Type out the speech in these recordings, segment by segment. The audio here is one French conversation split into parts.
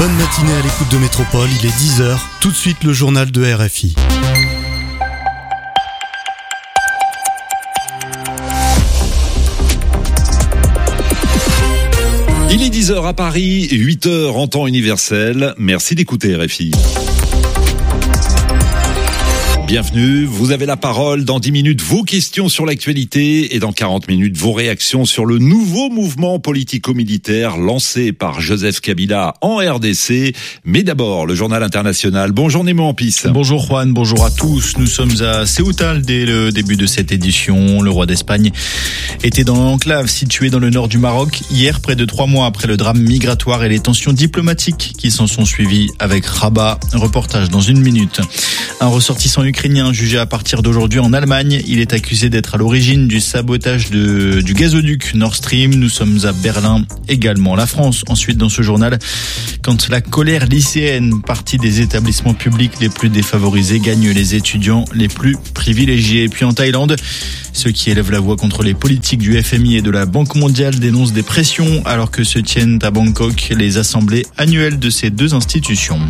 bonne matinée à l'écoute de Métropole, il est 10h. Tout de suite le journal de RFI. Il est 10h à Paris, 8h en temps universel. Merci d'écouter RFI. Bienvenue, vous avez la parole. Dans 10 minutes, vos questions sur l'actualité et dans 40 minutes, vos réactions sur le nouveau mouvement politico-militaire lancé par Joseph Kabila en RDC. Mais d'abord, le journal international. Bonjour Nemo Ampis. Bonjour Juan, bonjour à tous. Nous sommes à Ceuta dès le début de cette édition. Le roi d'Espagne était dans l'enclave située dans le nord du Maroc hier, près de 3 mois après le drame migratoire et les tensions diplomatiques qui s'en sont suivies avec Rabat. Reportage dans 1 minute. Un ressortissant ukrainien jugé à partir d'aujourd'hui en Allemagne. Il est accusé d'être à l'origine du sabotage du gazoduc Nord Stream. Nous sommes à Berlin également. La France, ensuite dans ce journal, quand la colère lycéenne, partie des établissements publics les plus défavorisés, gagne les étudiants les plus privilégiés. Et puis en Thaïlande, ceux qui élèvent la voix contre les politiques du FMI et de la Banque mondiale dénoncent des pressions alors que se tiennent à Bangkok les assemblées annuelles de ces deux institutions.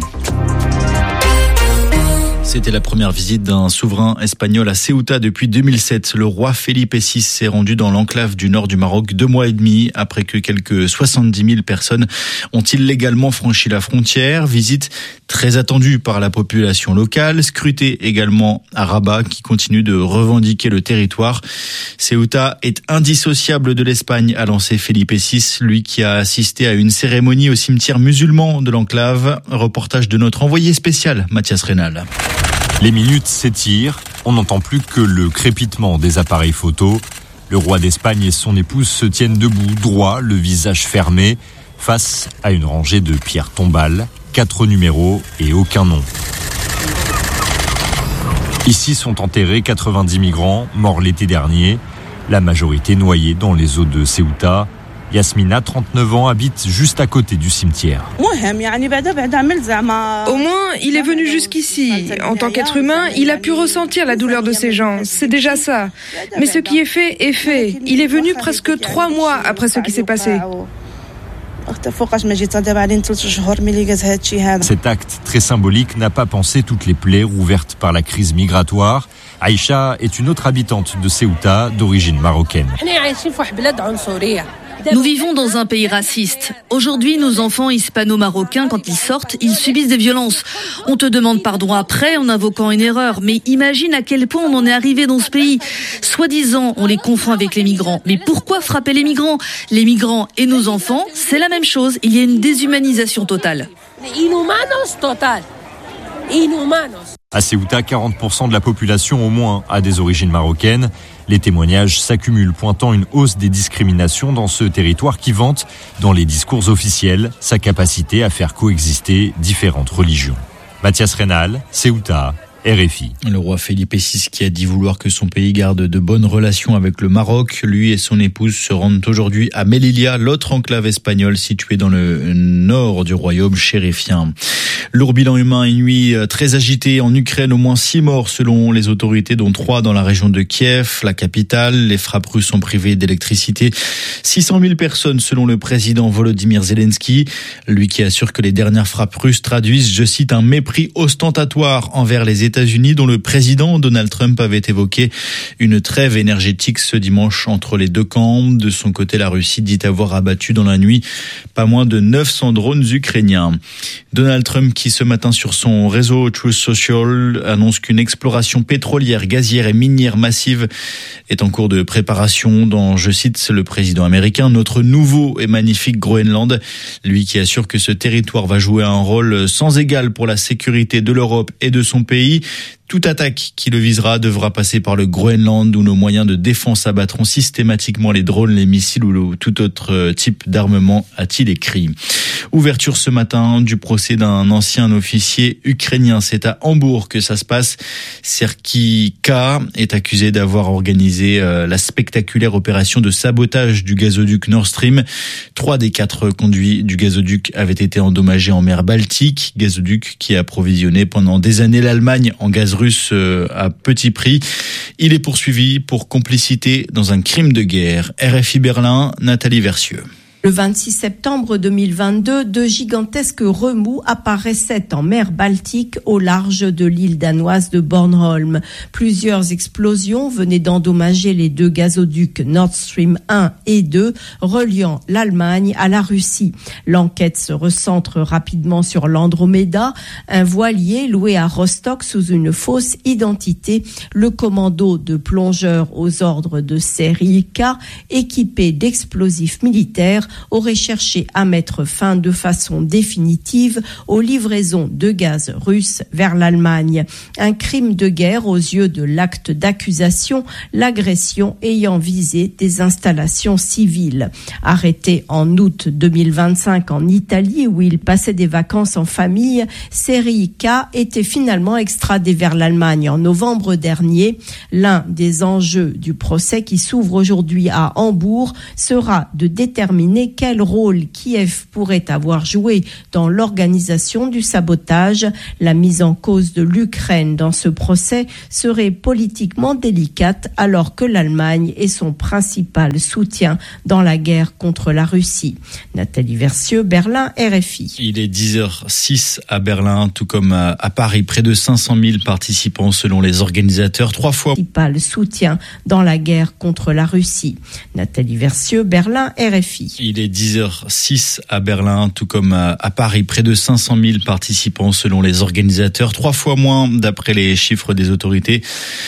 C'était la première visite d'un souverain espagnol à Ceuta depuis 2007. Le roi Felipe VI s'est rendu dans l'enclave du nord du Maroc 2 mois et demi après que quelques 70 000 personnes ont illégalement franchi la frontière. Visite très attendue par la population locale, scrutée également à Rabat qui continue de revendiquer le territoire. Ceuta est indissociable de l'Espagne, a lancé Felipe VI, lui qui a assisté à une cérémonie au cimetière musulman de l'enclave. Reportage de notre envoyé spécial, Mathias Rénal. Les minutes s'étirent, on n'entend plus que le crépitement des appareils photo. Le roi d'Espagne et son épouse se tiennent debout, droit, le visage fermé, face à une rangée de pierres tombales, 4 numéros et aucun nom. Ici sont enterrés 90 migrants, morts l'été dernier, la majorité noyée dans les eaux de Ceuta. Yasmina, 39 ans, habite juste à côté du cimetière. Au moins, il est venu jusqu'ici. En tant qu'être humain, il a pu ressentir la douleur de ces gens. C'est déjà ça. Mais ce qui est fait est fait. Il est venu presque 3 mois après ce qui s'est passé. Cet acte très symbolique n'a pas pansé toutes les plaies rouvertes par la crise migratoire. Aïcha est une autre habitante de Ceuta, d'origine marocaine. Nous vivons dans un pays raciste. Aujourd'hui, nos enfants hispano-marocains, quand ils sortent, ils subissent des violences. On te demande pardon après en invoquant une erreur. Mais imagine à quel point on en est arrivé dans ce pays. Soi-disant, on les confond avec les migrants. Mais pourquoi frapper les migrants ? Les migrants et nos enfants, c'est la même chose. Il y a une déshumanisation totale. À Ceuta, 40% de la population au moins a des origines marocaines. Les témoignages s'accumulent, pointant une hausse des discriminations dans ce territoire qui vante, dans les discours officiels, sa capacité à faire coexister différentes religions. Mathias Rénal, Ceuta, RFI. Le roi Felipe VI qui a dit vouloir que son pays garde de bonnes relations avec le Maroc. Lui et son épouse se rendent aujourd'hui à Melilla, l'autre enclave espagnole située dans le nord du royaume chérifien. Lourd bilan humain, une nuit très agitée en Ukraine, au moins 6 morts selon les autorités, dont 3 dans la région de Kiev, la capitale. Les frappes russes ont privé d'électricité 600 000 personnes selon le président Volodymyr Zelensky. Lui qui assure que les dernières frappes russes traduisent, je cite, un mépris ostentatoire envers les États-Unis, dont le président Donald Trump avait évoqué une trêve énergétique ce dimanche entre les deux camps. De son côté, la Russie dit avoir abattu dans la nuit pas moins de 900 drones ukrainiens. Donald Trump qui ce matin sur son réseau Truth Social annonce qu'une exploration pétrolière, gazière et minière massive est en cours de préparation dans, je cite le président américain, notre nouveau et magnifique Groenland. Lui qui assure que ce territoire va jouer un rôle sans égal pour la sécurité de l'Europe et de son pays. Toute attaque qui le visera devra passer par le Groenland où nos moyens de défense abattront systématiquement les drones, les missiles ou tout autre type d'armement, a-t-il écrit. Ouverture ce matin du procès d'un ancien officier ukrainien. C'est à Hambourg que ça se passe. Serki K est accusé d'avoir organisé la spectaculaire opération de sabotage du gazoduc Nord Stream. 3 des 4 conduits du gazoduc avaient été endommagés en mer Baltique. Gazoduc qui a approvisionné pendant des années l'Allemagne en gaz russe à petit prix. Il est poursuivi pour complicité dans un crime de guerre. RFI Berlin, Nathalie Versieux. Le 26 septembre 2022, de gigantesques remous apparaissaient en mer Baltique au large de l'île danoise de Bornholm. Plusieurs explosions venaient d'endommager les deux gazoducs Nord Stream 1 et 2 reliant l'Allemagne à la Russie. L'enquête se recentre rapidement sur l'Andromeda, un voilier loué à Rostock sous une fausse identité. Le commando de plongeurs aux ordres de série K, équipé d'explosifs militaires, aurait cherché à mettre fin de façon définitive aux livraisons de gaz russe vers l'Allemagne. Un crime de guerre aux yeux de l'acte d'accusation, l'agression ayant visé des installations civiles. Arrêté en août 2025 en Italie où il passait des vacances en famille, Série K était finalement extradé vers l'Allemagne en novembre dernier. L'un des enjeux du procès qui s'ouvre aujourd'hui à Hambourg sera de déterminer quel rôle Kiev pourrait avoir joué dans l'organisation du sabotage. La mise en cause de l'Ukraine dans ce procès serait politiquement délicate alors que l'Allemagne est son principal soutien dans la guerre contre la Russie. Nathalie Versieux, Berlin, RFI. Il est 10h06 à Berlin, tout comme à Paris. Près de 500 000 participants selon les organisateurs. 3 fois. Principal soutien dans la guerre contre la Russie. Nathalie Versieux, Berlin, RFI. Il est 10h06 à Berlin, tout comme à Paris. Près de 500 000 participants selon les organisateurs. 3 fois moins d'après les chiffres des autorités.